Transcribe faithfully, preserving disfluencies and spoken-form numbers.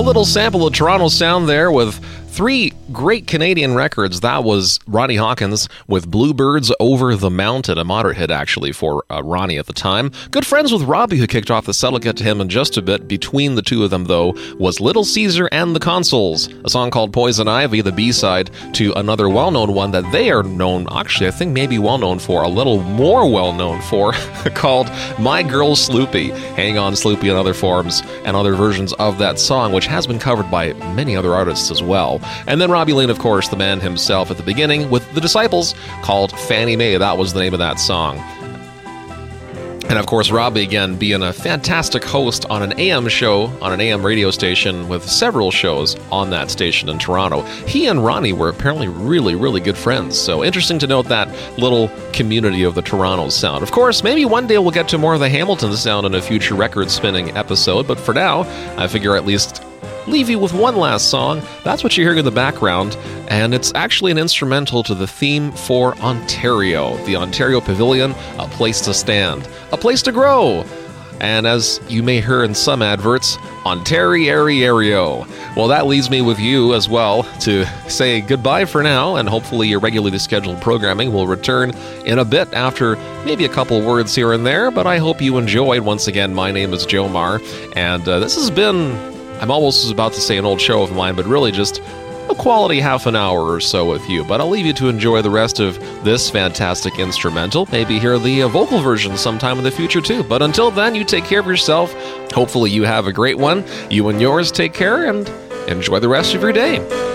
little sample of Toronto sound there with three great Canadian records. That was Ronnie Hawkins with Bluebirds Over the Mountain, a moderate hit actually for uh, Ronnie at the time. Good friends with Robbie, who kicked off the set. I'll get to him in just a bit. Between the two of them, though, was Little Caesar and the Consuls, a song called Poison Ivy, the B-side to another well-known one that they are known, actually I think maybe well-known for, a little more well-known for, called My Girl Sloopy. Hang On Sloopy and other forms and other versions of that song, which has been covered by many other artists as well. And then Robbie Lane, of course, the man himself at the beginning with the Disciples, called Fannie Mae. That was the name of that song. And of course, Robbie, again, being a fantastic host on an A M show, on an A M radio station with several shows on that station in Toronto. He and Ronnie were apparently really, really good friends. So interesting to note that little community of the Toronto sound. Of course, maybe one day we'll get to more of the Hamilton sound in a future record spinning episode. But for now, I figure at least leave you with one last song. That's what you're hearing in the background, and it's actually an instrumental to the theme for Ontario. The Ontario Pavilion, a place to stand, a place to grow. And as you may hear in some adverts, Ontario. Well, that leaves me with you as well to say goodbye for now, and hopefully your regularly scheduled programming will return in a bit after maybe a couple words here and there, but I hope you enjoyed. Once again, my name is Joe Marr, and uh, this has been... I'm almost about to say an old show of mine, but really just a quality half an hour or so with you. But I'll leave you to enjoy the rest of this fantastic instrumental. Maybe hear the uh, vocal version sometime in the future too. But until then, you take care of yourself. Hopefully you have a great one. You and yours take care and enjoy the rest of your day.